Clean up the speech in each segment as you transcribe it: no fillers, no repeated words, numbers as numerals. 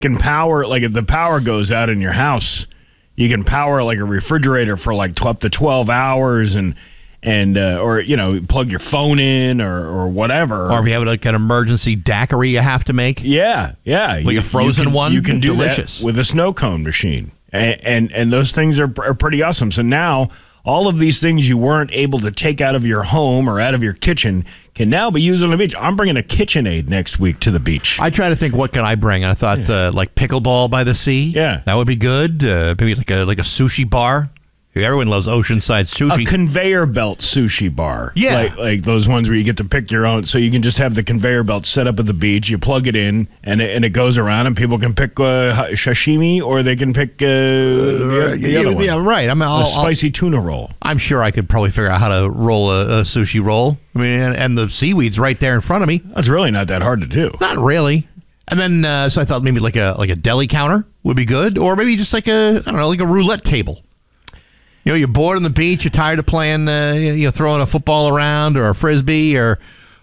can power, like if the power goes out in your house, you can power like a refrigerator for like up to 12 hours and or, you know, plug your phone in or whatever. Or if you have like an emergency daiquiri you have to make. Yeah. Like a frozen one. You can do delicious that with a snow cone machine. And those things are pretty awesome. So now all of these things you weren't able to take out of your home or out of your kitchen can now be used on the beach. I'm bringing a KitchenAid next week to the beach. I try to think, what can I bring? I thought like pickleball by the sea. Yeah. That would be good. Maybe like a sushi bar. Everyone loves oceanside sushi. A conveyor belt sushi bar. Yeah. Like those ones where you get to pick your own. So you can just have the conveyor belt set up at the beach. You plug it in, and it goes around, and people can pick sashimi, or they can pick the other one. Yeah, right. A spicy tuna roll. I'm sure I could probably figure out how to roll a sushi roll. I mean, and the seaweed's right there in front of me. That's really not that hard to do. Not really. And then, so I thought maybe like a deli counter would be good, or maybe just like a roulette table. You know, you're bored on the beach, you're tired of playing, throwing a football around or a frisbee or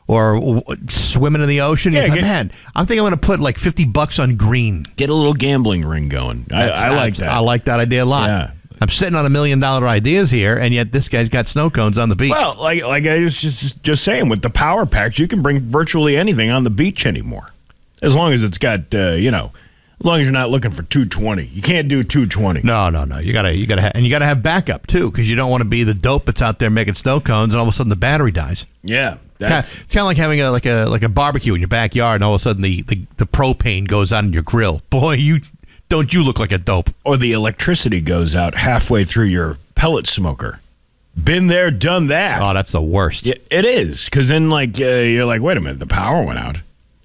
swimming in the ocean. Yeah, Man, I'm thinking I'm going to put like $50 on green. Get a little gambling ring going. I like that. I like that idea a lot. Yeah. I'm sitting on $1 million ideas here, and yet this guy's got snow cones on the beach. Well, like I was just saying, with the power packs, you can bring virtually anything on the beach anymore, as long as it's got as long as you're not looking for 220. You can't do 220. No. You gotta have backup too, because you don't want to be the dope that's out there making snow cones, and all of a sudden the battery dies. Yeah, it's kind of like having a barbecue in your backyard, and all of a sudden the propane goes out in your grill. Boy, you look like a dope. Or the electricity goes out halfway through your pellet smoker. Been there, done that. Oh, that's the worst. Yeah, it is, because then you're like, wait a minute, the power went out.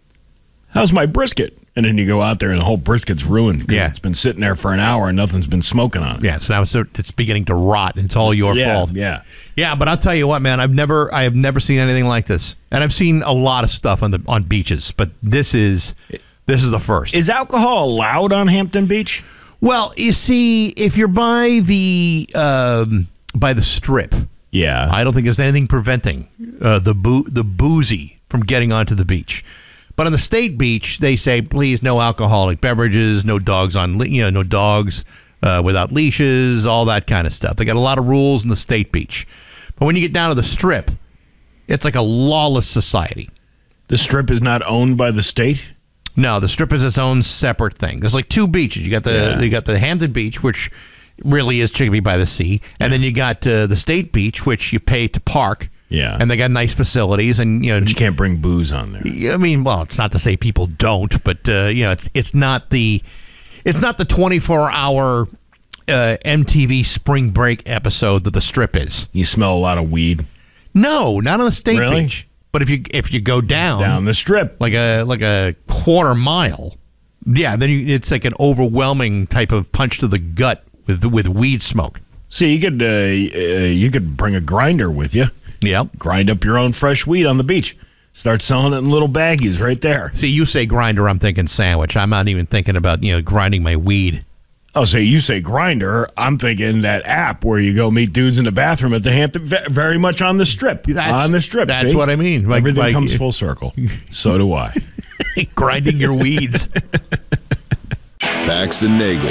How's my brisket? And then you go out there and the whole brisket's ruined. Yeah. It's been sitting there for an hour and nothing's been smoking on it. Yeah, so now it's beginning to rot, and it's all your fault. Yeah. Yeah, but I'll tell you what, man, I have never seen anything like this. And I've seen a lot of stuff on beaches, but this is the first. Is alcohol allowed on Hampton Beach? Well, you see, if you're by the Strip, yeah, I don't think there's anything preventing the boozy from getting onto the beach. But on the state beach, they say, please, no alcoholic beverages, no dogs no dogs without leashes, all that kind of stuff. They got a lot of rules in the state beach. But when you get down to the Strip, it's like a lawless society. The Strip is not owned by the state? No, the Strip is its own separate thing. There's like two beaches. You got the Hampton Beach, which really is Chicopee by the Sea, and then you got the state beach, which you pay to park. Yeah, and they got nice facilities, and but you can't bring booze on there. I mean, well, it's not to say people don't, but it's not the 24-hour MTV Spring Break episode that the Strip is. You smell a lot of weed. No, not on the state really? beach. But if you go down the Strip, like a quarter mile, yeah, then it's like an overwhelming type of punch to the gut with weed smoke. See, you could bring a grinder with you. Yep. Grind up your own fresh weed on the beach. Start selling it in little baggies right there. See, you say grinder, I'm thinking sandwich. I'm not even thinking about, grinding my weed. Oh, so you say grinder, I'm thinking that app where you go meet dudes in the bathroom at the Hampton, very much on the Strip. On the Strip, That's see? what I mean. Everything comes full circle. So do I. Grinding your weeds. Bax and Nagel.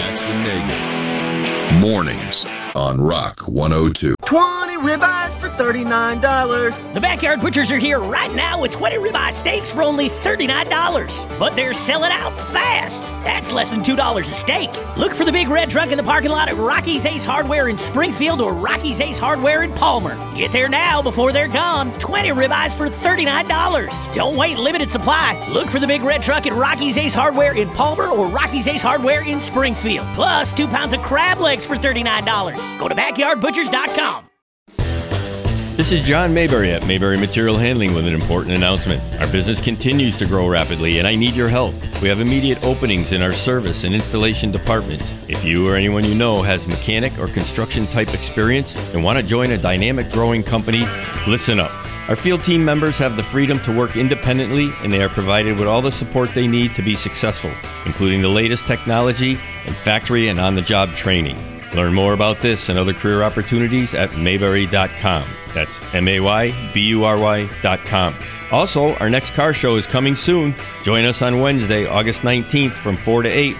Mornings on Rock 102. 20 ribeyes for $39. The Backyard Butchers are here right now with 20 ribeye steaks for only $39. But they're selling out fast. That's less than $2 a steak. Look for the big red truck in the parking lot at Rocky's Ace Hardware in Springfield or Rocky's Ace Hardware in Palmer. Get there now before they're gone. 20 ribeyes for $39. Don't wait, limited supply. Look for the big red truck at Rocky's Ace Hardware in Palmer or Rocky's Ace Hardware in Springfield. Plus 2 pounds of crab legs for $39. Go to backyardbutchers.com. This is John Mayberry at Mayberry Material Handling with an important announcement. Our business continues to grow rapidly, and I need your help. We have immediate openings in our service and installation departments. If you or anyone you know has mechanic or construction type experience and want to join a dynamic growing company, listen up. Our field team members have the freedom to work independently, and they are provided with all the support they need to be successful, including the latest technology and factory and on-the-job training. Learn more about this and other career opportunities at Mayberry.com. That's Maybury.com. Also, our next car show is coming soon. Join us on Wednesday, August 19th from 4 to 8